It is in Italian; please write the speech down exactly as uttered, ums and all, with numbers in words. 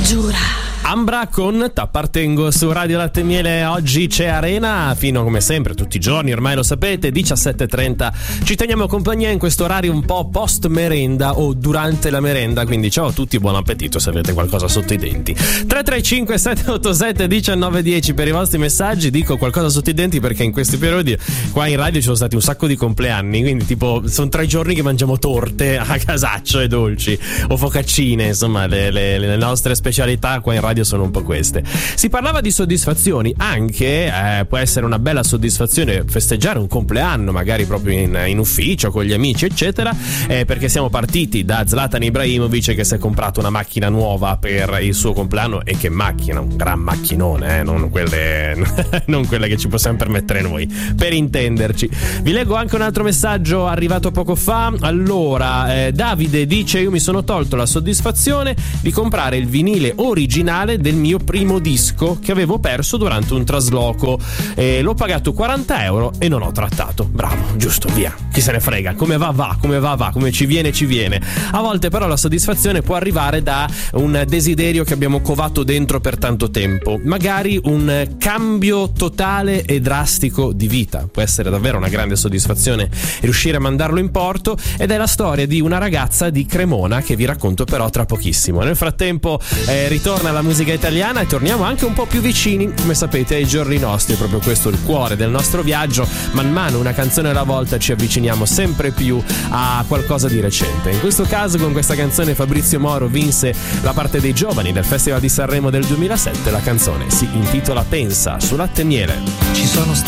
Giura. Ambra con T'appartengo su Radio Latte e Miele. Oggi c'è Arena fino, come sempre, tutti i giorni, ormai lo sapete, diciassette e trenta. Ci teniamo compagnia in questo orario un po' post merenda o durante la merenda, quindi ciao a tutti, buon appetito se avete qualcosa sotto i denti. tre tre cinque sette otto sette uno nove uno zero per i vostri messaggi. Dico qualcosa sotto i denti perché in questi periodi qua in radio ci sono stati un sacco di compleanni, quindi tipo sono tre giorni che mangiamo torte a casaccio e dolci o focaccine, insomma le, le, le nostre specialità qua in radio sono un po' queste. Si parlava di soddisfazioni, anche eh, può essere una bella soddisfazione festeggiare un compleanno magari proprio in, in ufficio con gli amici eccetera, eh, perché siamo partiti da Zlatan Ibrahimovic che si è comprato una macchina nuova per il suo compleanno. E che macchina, un gran macchinone, eh? non, quelle, non quelle che ci possiamo permettere noi, per intenderci. Vi leggo anche un altro messaggio arrivato poco fa. Allora eh, Davide dice: io mi sono tolto la soddisfazione di comprare il vinile originale del mio primo disco che avevo perso durante un trasloco, e l'ho pagato quaranta euro e non ho trattato. Bravo, giusto, via, chi se ne frega, come va va, come va va, come ci viene ci viene. A volte però la soddisfazione può arrivare da un desiderio che abbiamo covato dentro per tanto tempo, magari un cambio totale e drastico di vita. Può essere davvero una grande soddisfazione riuscire a mandarlo in porto, ed è la storia di una ragazza di Cremona che vi racconto però tra pochissimo. Nel frattempo eh, ritorna la musica italiana e torniamo anche un po' più vicini, come sapete, ai giorni nostri. È proprio questo il cuore del nostro viaggio. Man mano, una canzone alla volta, ci avviciniamo sempre più a qualcosa di recente. In questo caso, con questa canzone, Fabrizio Moro vinse la parte dei giovani del Festival di Sanremo del duemilasette. La canzone si intitola Pensa, su Latte e Miele. Ci sono stati